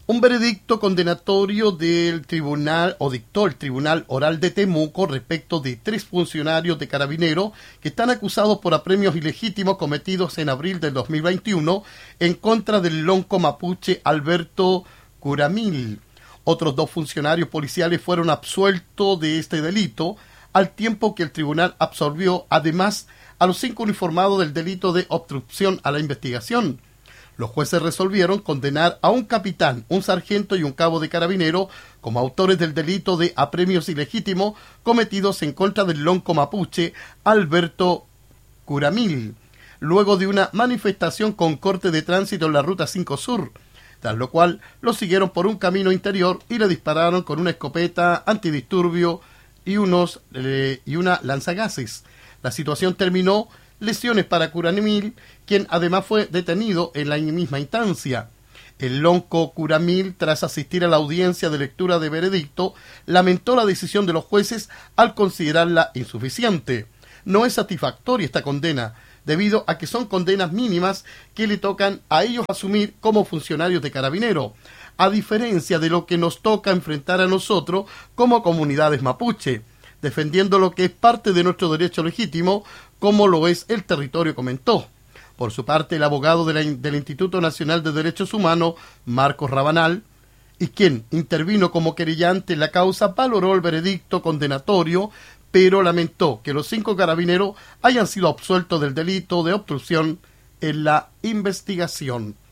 Un veredicto condenatorio del tribunal, o dictó el Tribunal Oral de Temuco respecto de 3 funcionarios de Carabineros que están acusados por apremios ilegítimos cometidos en abril del 2021 en contra del lonco mapuche Alberto Curamil. Otros 2 funcionarios policiales fueron absueltos de este delito, al tiempo que el tribunal absolvió además a los 5 uniformados del delito de obstrucción a la investigación. Los jueces resolvieron condenar a un capitán, un sargento y un cabo de carabinero como autores del delito de apremios ilegítimos cometidos en contra del lonco mapuche Alberto Curamil, luego de una manifestación con corte de tránsito en la Ruta 5 Sur, tras lo cual lo siguieron por un camino interior y le dispararon con una escopeta antidisturbio y una lanzagases. La situación terminó lesiones para Curamil, quien además fue detenido en la misma instancia. El lonco Curamil, tras asistir a la audiencia de lectura de veredicto, lamentó la decisión de los jueces al considerarla insuficiente. No es satisfactoria esta condena, debido a que son condenas mínimas que le tocan a ellos asumir como funcionarios de Carabineros, a diferencia de lo que nos toca enfrentar a nosotros como comunidades mapuche, defendiendo lo que es parte de nuestro derecho legítimo, como lo es el territorio, comentó. Por su parte, el abogado del Instituto Nacional de Derechos Humanos, Marcos Rabanal, y quien intervino como querellante en la causa, valoró el veredicto condenatorio, pero lamentó que los 5 carabineros hayan sido absueltos del delito de obstrucción en la investigación.